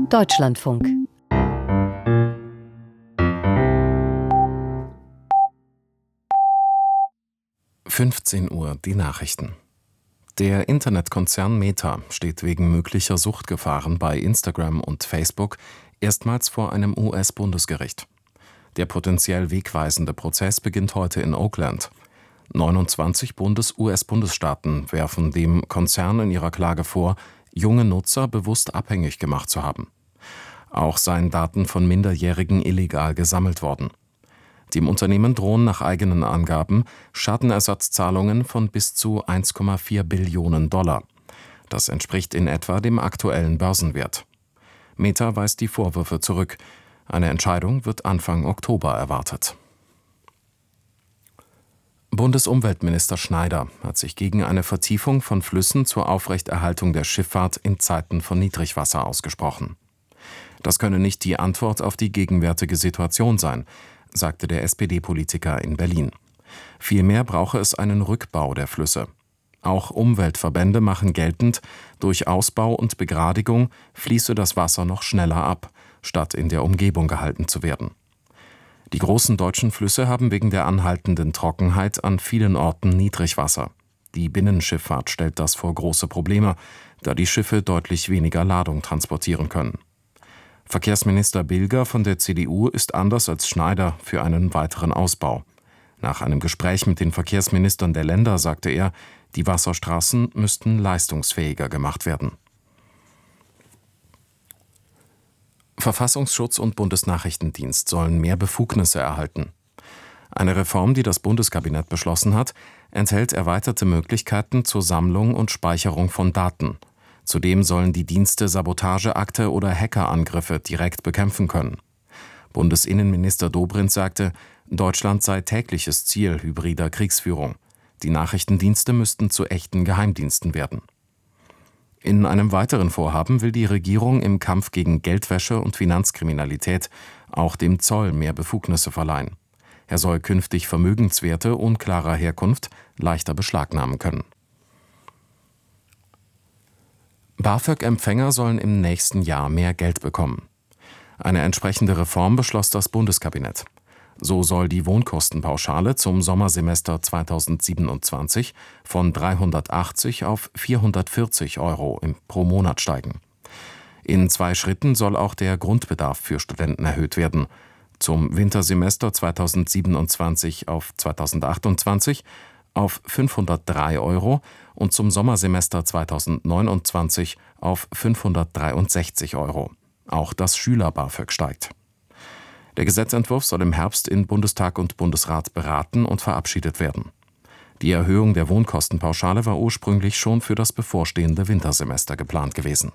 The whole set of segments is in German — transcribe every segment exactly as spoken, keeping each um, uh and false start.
Deutschlandfunk. fünfzehn Uhr, die Nachrichten. Der Internetkonzern Meta steht wegen möglicher Suchtgefahren bei Instagram und Facebook erstmals vor einem U S-Bundesgericht. Der potenziell wegweisende Prozess beginnt heute in Oakland. neunundzwanzig Bundes-U S-Bundesstaaten werfen dem Konzern in ihrer Klage vor, junge Nutzer bewusst abhängig gemacht zu haben. Auch seien Daten von Minderjährigen illegal gesammelt worden. Dem Unternehmen drohen nach eigenen Angaben Schadenersatzzahlungen von bis zu eins Komma vier Billionen Dollar. Das entspricht in etwa dem aktuellen Börsenwert. Meta weist die Vorwürfe zurück. Eine Entscheidung wird Anfang Oktober erwartet. Bundesumweltminister Schneider hat sich gegen eine Vertiefung von Flüssen zur Aufrechterhaltung der Schifffahrt in Zeiten von Niedrigwasser ausgesprochen. Das könne nicht die Antwort auf die gegenwärtige Situation sein, sagte der S P D-Politiker in Berlin. Vielmehr brauche es einen Rückbau der Flüsse. Auch Umweltverbände machen geltend, durch Ausbau und Begradigung fließe das Wasser noch schneller ab, statt in der Umgebung gehalten zu werden. Die großen deutschen Flüsse haben wegen der anhaltenden Trockenheit an vielen Orten Niedrigwasser. Die Binnenschifffahrt stellt das vor große Probleme, da die Schiffe deutlich weniger Ladung transportieren können. Verkehrsminister Bilger von der C D U ist anders als Schneider für einen weiteren Ausbau. Nach einem Gespräch mit den Verkehrsministern der Länder sagte er, die Wasserstraßen müssten leistungsfähiger gemacht werden. Verfassungsschutz und Bundesnachrichtendienst sollen mehr Befugnisse erhalten. Eine Reform, die das Bundeskabinett beschlossen hat, enthält erweiterte Möglichkeiten zur Sammlung und Speicherung von Daten. Zudem sollen die Dienste Sabotageakte oder Hackerangriffe direkt bekämpfen können. Bundesinnenminister Dobrindt sagte, Deutschland sei tägliches Ziel hybrider Kriegsführung. Die Nachrichtendienste müssten zu echten Geheimdiensten werden. In einem weiteren Vorhaben will die Regierung im Kampf gegen Geldwäsche und Finanzkriminalität auch dem Zoll mehr Befugnisse verleihen. Er soll künftig Vermögenswerte unklarer Herkunft leichter beschlagnahmen können. BAföG-Empfänger sollen im nächsten Jahr mehr Geld bekommen. Eine entsprechende Reform beschloss das Bundeskabinett. So soll die Wohnkostenpauschale zum Sommersemester zweitausendsiebenundzwanzig von dreihundertachtzig auf vierhundertvierzig Euro pro Monat steigen. In zwei Schritten soll auch der Grundbedarf für Studenten erhöht werden. Zum Wintersemester zweitausendsiebenundzwanzig auf zweitausendachtundzwanzig auf fünfhundertdrei Euro und zum Sommersemester zweitausendneunundzwanzig auf fünfhundertdreiundsechzig Euro. Auch das Schüler-BAföG steigt. Der Gesetzentwurf soll im Herbst in Bundestag und Bundesrat beraten und verabschiedet werden. Die Erhöhung der Wohnkostenpauschale war ursprünglich schon für das bevorstehende Wintersemester geplant gewesen.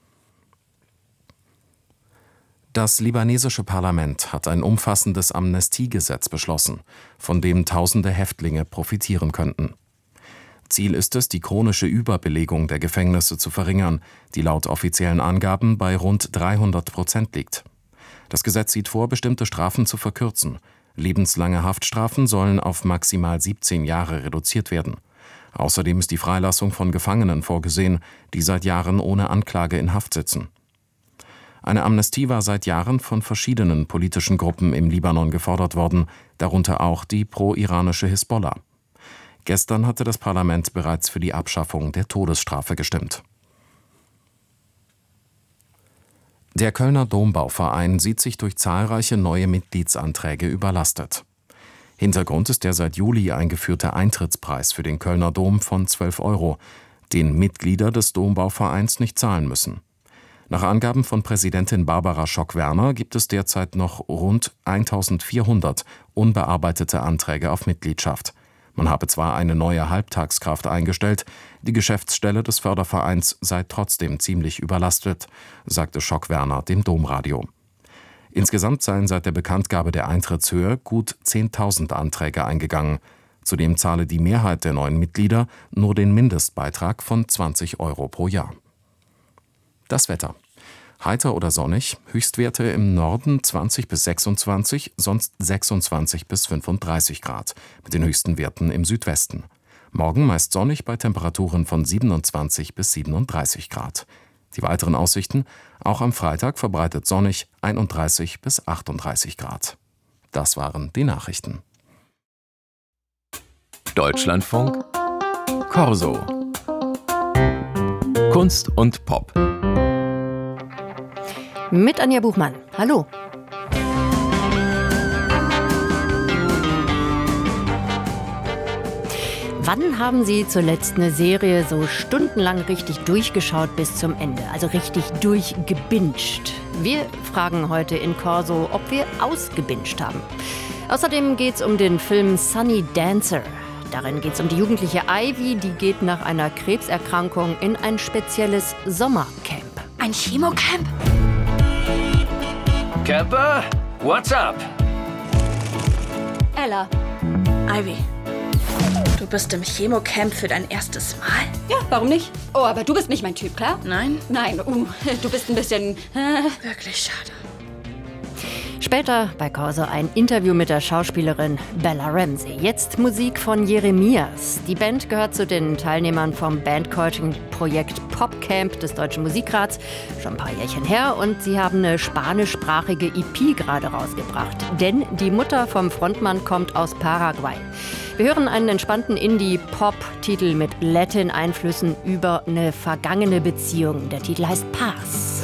Das libanesische Parlament hat ein umfassendes Amnestiegesetz beschlossen, von dem tausende Häftlinge profitieren könnten. Ziel ist es, die chronische Überbelegung der Gefängnisse zu verringern, die laut offiziellen Angaben bei rund dreihundert Prozent liegt. Das Gesetz sieht vor, bestimmte Strafen zu verkürzen. Lebenslange Haftstrafen sollen auf maximal siebzehn Jahre reduziert werden. Außerdem ist die Freilassung von Gefangenen vorgesehen, die seit Jahren ohne Anklage in Haft sitzen. Eine Amnestie war seit Jahren von verschiedenen politischen Gruppen im Libanon gefordert worden, darunter auch die pro-iranische Hisbollah. Gestern hatte das Parlament bereits für die Abschaffung der Todesstrafe gestimmt. Der Kölner Dombauverein sieht sich durch zahlreiche neue Mitgliedsanträge überlastet. Hintergrund ist der seit Juli eingeführte Eintrittspreis für den Kölner Dom von zwölf Euro, den Mitglieder des Dombauvereins nicht zahlen müssen. Nach Angaben von Präsidentin Barbara Schock-Werner gibt es derzeit noch rund eintausendvierhundert unbearbeitete Anträge auf Mitgliedschaft. Man habe zwar eine neue Halbtagskraft eingestellt, die Geschäftsstelle des Fördervereins sei trotzdem ziemlich überlastet, sagte Schock-Werner dem Domradio. Insgesamt seien seit der Bekanntgabe der Eintrittshöhe gut zehntausend Anträge eingegangen. Zudem zahle die Mehrheit der neuen Mitglieder nur den Mindestbeitrag von zwanzig Euro pro Jahr. Das Wetter. Heiter oder sonnig, Höchstwerte im Norden zwanzig bis sechsundzwanzig, sonst sechsundzwanzig bis fünfunddreißig Grad, mit den höchsten Werten im Südwesten. Morgen meist sonnig bei Temperaturen von siebenundzwanzig bis siebenunddreißig Grad. Die weiteren Aussichten: auch am Freitag verbreitet sonnig, einunddreißig bis achtunddreißig Grad. Das waren die Nachrichten. Deutschlandfunk Corso. Kunst und Pop. Mit Anja Buchmann. Hallo. Wann haben Sie zuletzt eine Serie so stundenlang richtig durchgeschaut bis zum Ende? Also richtig durchgebinged? Wir fragen heute in Corso, ob wir ausgebinged haben. Außerdem geht es um den Film Sunny Dancer. Darin geht es um die jugendliche Ivy, die geht nach einer Krebserkrankung in ein spezielles Sommercamp. Ein Chemocamp? Camper, what's up? Ella. Ivy. Du bist im Chemocamp für dein erstes Mal? Ja, warum nicht? Oh, aber du bist nicht mein Typ, klar? Nein? Nein, uh, du bist ein bisschen... Äh. Wirklich schade. Später bei Corso ein Interview mit der Schauspielerin Bella Ramsey. Jetzt Musik von Jeremias. Die Band gehört zu den Teilnehmern vom Bandcoaching-Projekt Popcamp des Deutschen Musikrats. Schon ein paar Jährchen her. Und sie haben eine spanischsprachige E P gerade rausgebracht. Denn die Mutter vom Frontmann kommt aus Paraguay. Wir hören einen entspannten Indie-Pop-Titel mit Latin-Einflüssen über eine vergangene Beziehung. Der Titel heißt Paz.